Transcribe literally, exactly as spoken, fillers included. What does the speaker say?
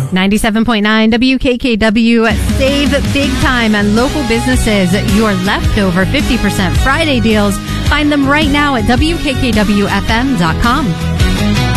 ninety-seven point nine W K K W. Save big time on local businesses. Your leftover fifty percent Friday deals. Find them right now at W K K W F M dot com.